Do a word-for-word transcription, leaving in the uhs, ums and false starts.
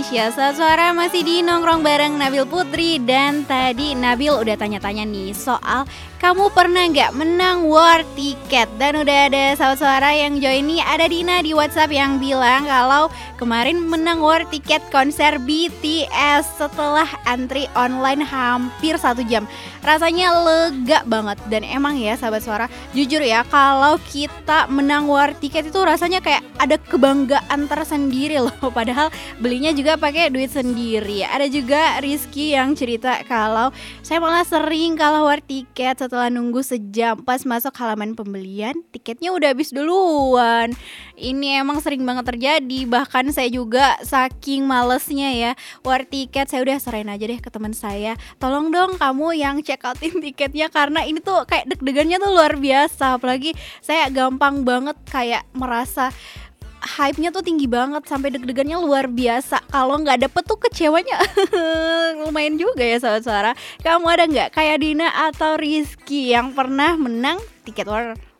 Ya, saat suara masih di nongkrong bareng Nabil Putri. Dan tadi Nabil udah tanya-tanya nih soal kamu pernah nggak menang war tiket. Dan udah ada sahabat suara yang join nih. Ada Dina di WhatsApp yang bilang kalau kemarin menang war tiket konser B T S setelah antri online hampir satu jam. Rasanya lega banget. Dan emang ya sahabat suara, jujur ya, kalau kita menang war tiket itu rasanya kayak ada kebanggaan tersendiri loh. Padahal belinya juga pakai duit sendiri. Ada juga Rizky yang cerita kalau saya malah sering kalah war tiket setelah nunggu sejam. Pas masuk halaman pembelian, tiketnya udah habis duluan. Ini emang sering banget terjadi. Bahkan saya juga saking malesnya ya war tiket, saya udah serahin aja deh ke teman saya, tolong dong kamu yang check outin tiketnya, karena ini tuh kayak deg-degannya tuh luar biasa. Apalagi saya gampang banget kayak merasa hype-nya tuh tinggi banget sampai deg-degannya luar biasa. Kalau nggak dapet tuh kecewanya lumayan juga ya sahabat suara. Kamu ada nggak kayak Dina atau Rizky yang pernah menang tiket war